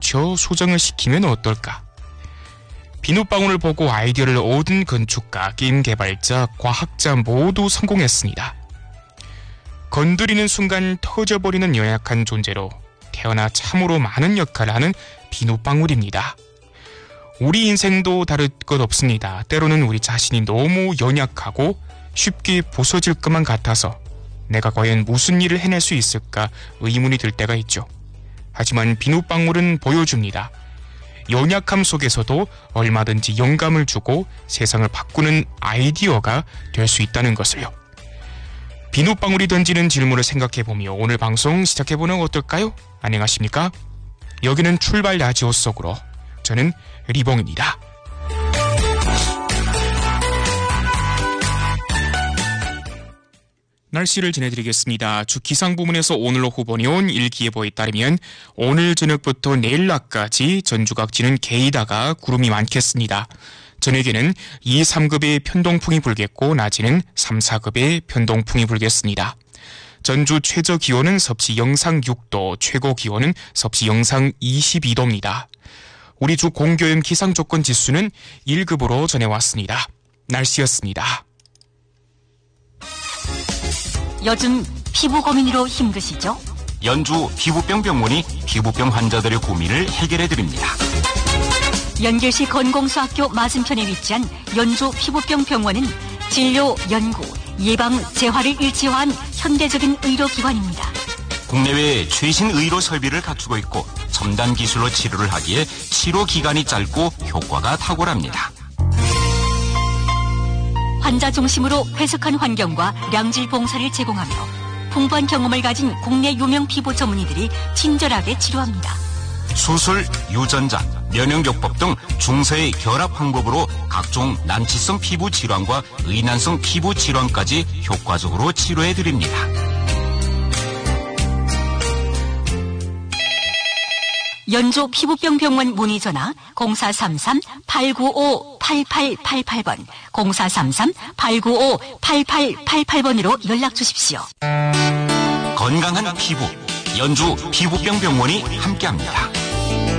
맞춰 수정을 시키면 어떨까? 비눗방울을 보고 아이디어를 얻은 건축가, 게임 개발자, 과학자 모두 성공했습니다. 건드리는 순간 터져버리는 연약한 존재로 태어나 참으로 많은 역할을 하는 비눗방울입니다. 우리 인생도 다를 것 없습니다. 때로는 우리 자신이 너무 연약하고 쉽게 부서질 것만 같아서 내가 과연 무슨 일을 해낼 수 있을까 의문이 들 때가 있죠. 하지만 비눗방울은 보여줍니다. 연약함 속에서도 얼마든지 영감을 주고 세상을 바꾸는 아이디어가 될 수 있다는 것을요. 비눗방울이 던지는 질문을 생각해보며 오늘 방송 시작해보는 어떨까요? 안녕하십니까? 여기는 출발 라디오 속으로 저는 리봉입니다. 날씨를 전해드리겠습니다. 주 기상부문에서 오늘로 후보니 온 일기예보에 따르면 오늘 저녁부터 내일 낮까지 전주 각지는 개이다가 구름이 많겠습니다. 저녁에는 2, 3급의 편동풍이 불겠고 낮에는 3, 4급의 편동풍이 불겠습니다. 전주 최저 기온은 섭씨 영상 6도, 최고 기온은 섭씨 영상 22도입니다. 우리 주 공교염 기상조건 지수는 1급으로 전해왔습니다. 날씨였습니다. 요즘 피부 고민으로 힘드시죠? 연주 피부병 병원이 피부병 환자들의 고민을 해결해드립니다. 연결시 건공수학교 맞은편에 위치한 연주 피부병 병원은 진료, 연구, 예방, 재활을 일치화한 현대적인 의료기관입니다. 국내외 최신 의료 설비를 갖추고 있고 첨단 기술로 치료를 하기에 치료 기간이 짧고 효과가 탁월합니다. 환자 중심으로 쾌적한 환경과良질 봉사를 제공하며 풍부한 경험을 가진 국내 유명 피부 전문의들이 친절하게 치료합니다. 수술, 유전자, 면역요법 등 중서의 결합 방법으로 각종 난치성 피부 질환과 의난성 피부 질환까지 효과적으로 치료해드립니다. 연주 피부병 병원 문의 전화 0433-895-8888번 0433-895-8888번으로 연락 주십시오. 건강한 피부, 연주 피부병 병원이 함께합니다.